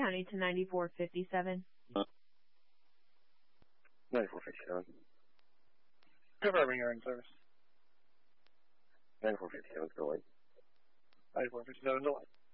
County to 9457. 9457. Confirming you're in service. 9457, still late. 9457, still late.